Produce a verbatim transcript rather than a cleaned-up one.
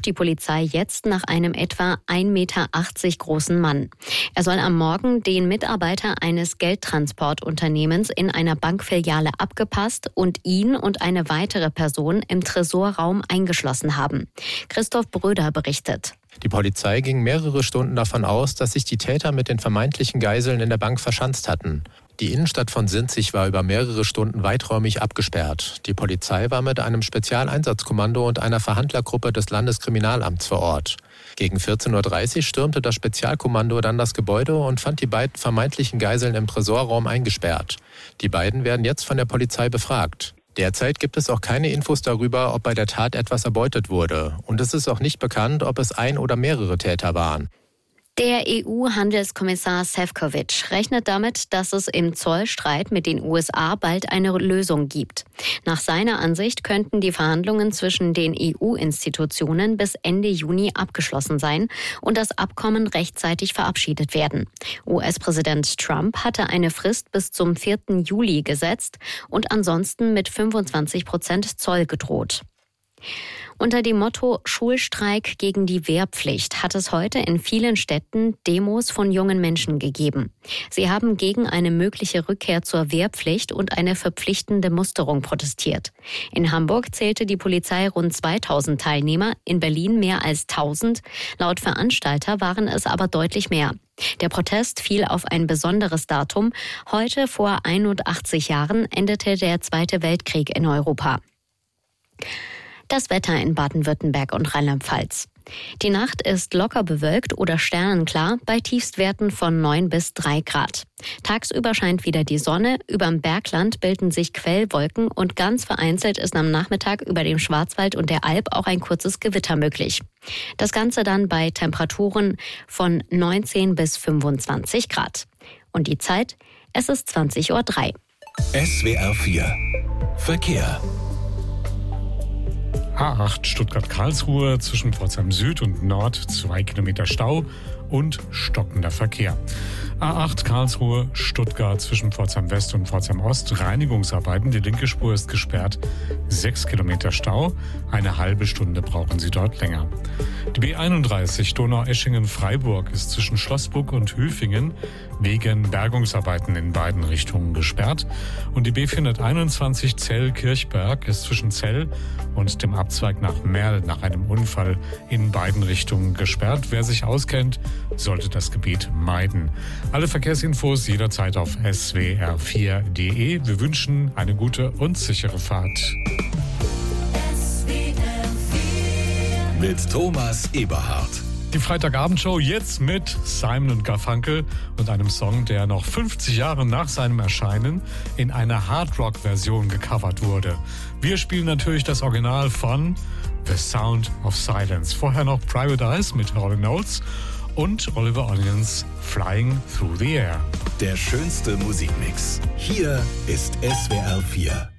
sucht die Polizei jetzt nach einem etwa ein Meter achtzig großen Mann. Er soll am Morgen den Mitarbeiter eines Geldtransportunternehmens in einer Bankfiliale abgepasst und ihn und eine weitere Person im Tresorraum eingeschlossen haben. Christoph Bröder berichtet. Die Polizei ging mehrere Stunden davon aus, dass sich die Täter mit den vermeintlichen Geiseln in der Bank verschanzt hatten. Die Innenstadt von Sinzig war über mehrere Stunden weiträumig abgesperrt. Die Polizei war mit einem Spezialeinsatzkommando und einer Verhandlergruppe des Landeskriminalamts vor Ort. Gegen vierzehn Uhr dreißig stürmte das Spezialkommando dann das Gebäude und fand die beiden vermeintlichen Geiseln im Tresorraum eingesperrt. Die beiden werden jetzt von der Polizei befragt. Derzeit gibt es auch keine Infos darüber, ob bei der Tat etwas erbeutet wurde. Und es ist auch nicht bekannt, ob es ein oder mehrere Täter waren. Der E U-Handelskommissar Šefčovič rechnet damit, dass es im Zollstreit mit den U S A bald eine Lösung gibt. Nach seiner Ansicht könnten die Verhandlungen zwischen den E U-Institutionen bis Ende Juni abgeschlossen sein und das Abkommen rechtzeitig verabschiedet werden. U S-Präsident Trump hatte eine Frist bis zum vierten Juli gesetzt und ansonsten mit fünfundzwanzig Prozent Zoll gedroht. Unter dem Motto Schulstreik gegen die Wehrpflicht hat es heute in vielen Städten Demos von jungen Menschen gegeben. Sie haben gegen eine mögliche Rückkehr zur Wehrpflicht und eine verpflichtende Musterung protestiert. In Hamburg zählte die Polizei rund zweitausend Teilnehmer, in Berlin mehr als tausend. Laut Veranstalter waren es aber deutlich mehr. Der Protest fiel auf ein besonderes Datum. Heute vor einundachtzig Jahren endete der Zweite Weltkrieg in Europa. Das Wetter in Baden-Württemberg und Rheinland-Pfalz. Die Nacht ist locker bewölkt oder sternenklar bei Tiefstwerten von neun bis drei Grad. Tagsüber scheint wieder die Sonne, überm Bergland bilden sich Quellwolken und ganz vereinzelt ist am Nachmittag über dem Schwarzwald und der Alb auch ein kurzes Gewitter möglich. Das Ganze dann bei Temperaturen von neunzehn bis fünfundzwanzig Grad. Und die Zeit, es ist zwanzig Uhr drei. S W R vier Verkehr. A acht Stuttgart-Karlsruhe zwischen Pforzheim Süd und Nord zwei Kilometer Stau und stockender Verkehr. A acht Karlsruhe, Stuttgart zwischen Pforzheim West und Pforzheim Ost. Reinigungsarbeiten. Die linke Spur ist gesperrt. sechs Kilometer Stau. Eine halbe Stunde brauchen Sie dort länger. Die B einunddreißig Donaueschingen-Freiburg ist zwischen Schlossburg und Hüfingen wegen Bergungsarbeiten in beiden Richtungen gesperrt. Und die B vierhunderteinundzwanzig Zell-Kirchberg ist zwischen Zell und dem Abzweig nach Merl nach einem Unfall in beiden Richtungen gesperrt. Wer sich auskennt, sollte das Gebiet meiden. Alle Verkehrsinfos jederzeit auf S W R vier Punkt de. Wir wünschen eine gute und sichere Fahrt. S W R vier mit Thomas Eberhardt. Die Freitagabendshow jetzt mit Simon und Garfunkel und einem Song, der noch fünfzig Jahre nach seinem Erscheinen in einer Hardrock-Version gecovert wurde. Wir spielen natürlich das Original von The Sound of Silence. Vorher noch Private Eyes mit Rolling Notes und Oliver Onions Flying Through the Air. Der schönste Musikmix. Hier ist S W R vier.